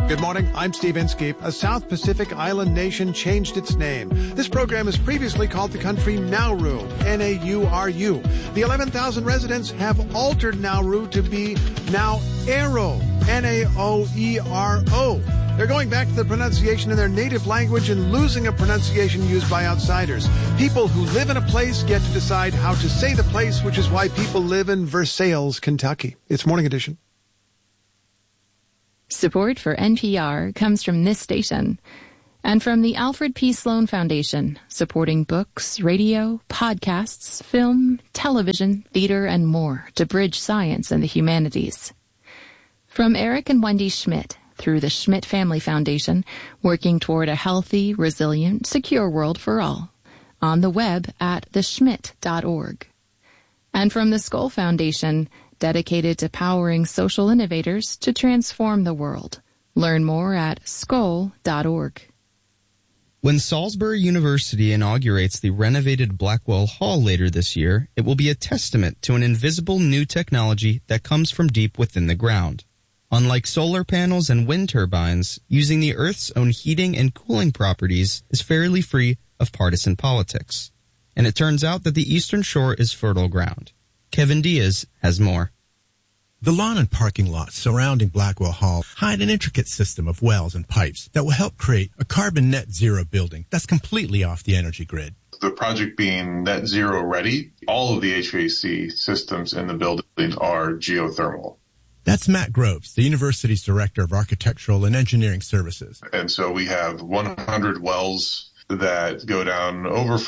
Good morning. I'm Steve Inskeep. A South Pacific island nation changed its name. This program is previously called the country Nauru, N-A-U-R-U. The 11,000 residents have altered Nauru to be now Aero, N-A-O-E-R-O. They're going back to the pronunciation in their native language and losing a pronunciation used by outsiders. People who live in a place get to decide how to say the place, which is why people live in Versailles, Kentucky. It's Morning Edition. Support for NPR comes from this station and from the Alfred P. Sloan Foundation, supporting books, radio, podcasts, film, television, theater, and more to bridge science and the humanities. From Eric and Wendy Schmidt through the Schmidt Family Foundation, working toward a healthy, resilient, secure world for all. On the web at theschmidt.org. And from the Skoll Foundation, dedicated to powering social innovators to transform the world. Learn more at skoll.org. When Salisbury University inaugurates the renovated Blackwell Hall later this year, it will be a testament to an invisible new technology that comes from deep within the ground. Unlike solar panels and wind turbines, using the Earth's own heating and cooling properties is fairly free of partisan politics. And it turns out that the Eastern Shore is fertile ground. Kevin Diaz has more. The lawn and parking lots surrounding Blackwell Hall hide an intricate system of wells and pipes that will help create a carbon net zero building that's completely off the energy grid. The project being net zero ready, all of the HVAC systems in the building are geothermal. That's Matt Groves, the university's director of architectural and engineering services. And so we have 100 wells that go down over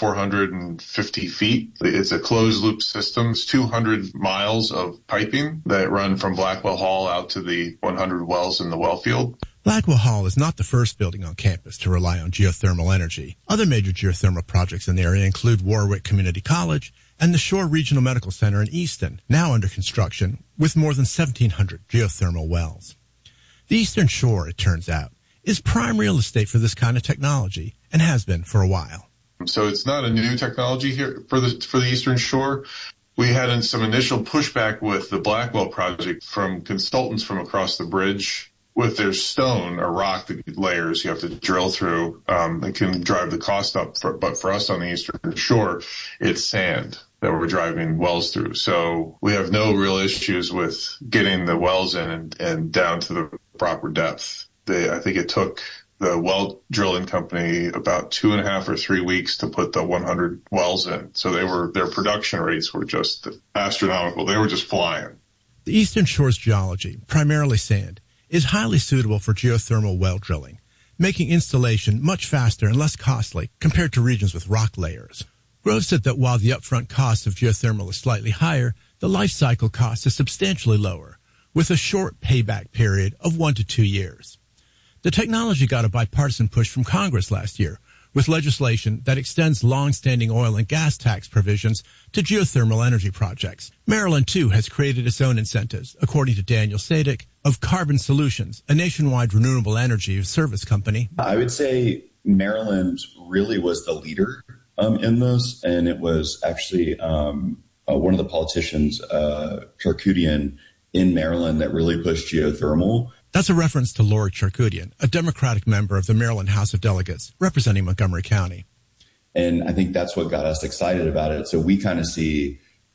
450 feet. It's a closed loop system. It's 200 miles of piping that run from Blackwell Hall out to the 100 wells in the well field. Blackwell Hall is not the first building on campus to rely on geothermal energy. Other major geothermal projects in the area include Warwick Community College and the Shore Regional Medical Center in Easton, now under construction with more than 1,700 geothermal wells. The Eastern Shore, it turns out, is prime real estate for this kind of technology and has been for a while. So it's not a new technology here for the Eastern Shore. We had some initial pushback with the Blackwell project from consultants from across the bridge with their stone or rock layers you have to drill through. It can drive the cost up, but for us on the Eastern Shore, it's sand that we're driving wells through. So we have no real issues with getting the wells in and down to the proper depth. I think it took the well drilling company about 2.5 or 3 weeks to put the 100 wells in. So their production rates were just astronomical. They were just flying. The Eastern Shore's geology, primarily sand, is highly suitable for geothermal well drilling, making installation much faster and less costly compared to regions with rock layers. Grove said that while the upfront cost of geothermal is slightly higher, the life cycle cost is substantially lower, with a short payback period of 1 to 2 years. The technology got a bipartisan push from Congress last year, with legislation that extends long-standing oil and gas tax provisions to geothermal energy projects. Maryland, too, has created its own incentives, according to Daniel Sadik of Carbon Solutions, a nationwide renewable energy service company. I would say Maryland really was the leader in this, and it was actually one of the politicians, Charkoudian, in Maryland that really pushed geothermal. That's a reference to Lori Charkoudian, a Democratic member of the Maryland House of Delegates, representing Montgomery County. And I think that's what got us excited about it. So we kind of see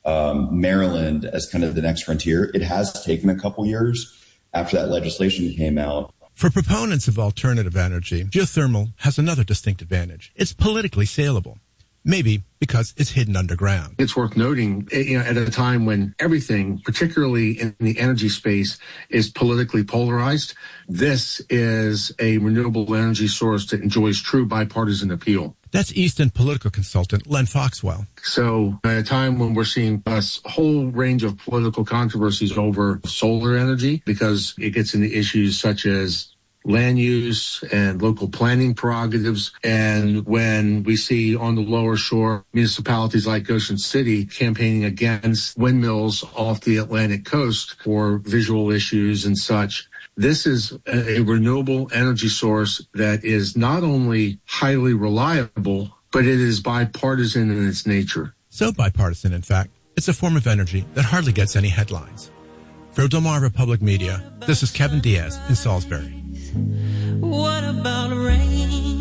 Maryland as kind of the next frontier. It has taken a couple years after that legislation came out. For proponents of alternative energy, geothermal has another distinct advantage. It's politically saleable. Maybe because it's hidden underground. It's worth noting, at a time when everything, particularly in the energy space, is politically polarized, this is a renewable energy source that enjoys true bipartisan appeal. That's Easton political consultant Len Foxwell. So at a time when we're seeing a whole range of political controversies over solar energy, because it gets into issues such as land use and local planning prerogatives. And when we see on the lower shore municipalities like Ocean City campaigning against windmills off the Atlantic coast for visual issues and such, this is a renewable energy source that is not only highly reliable, but it is bipartisan in its nature. So bipartisan, in fact, it's a form of energy that hardly gets any headlines. For Delmarva Public Media, this is Kevin Diaz in Salisbury. What about rain?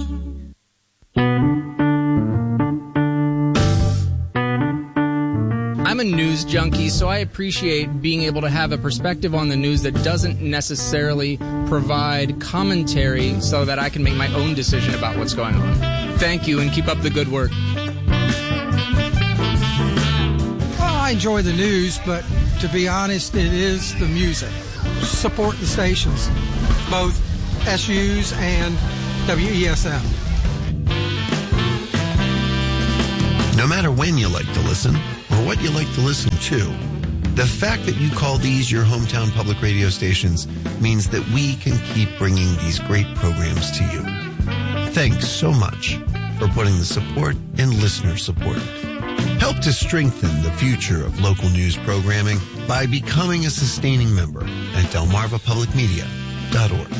I'm a news junkie, so I appreciate being able to have a perspective on the news that doesn't necessarily provide commentary so that I can make my own decision about what's going on. Thank you, and keep up the good work. Well, I enjoy the news, but to be honest, it is the music. Support the stations, both SU's and WESM. No matter when you like to listen or what you like to listen to, the fact that you call these your hometown public radio stations means that we can keep bringing these great programs to you. Thanks so much for putting the support in listener support. Help to strengthen the future of local news programming by becoming a sustaining member at delmarvapublicmedia.org.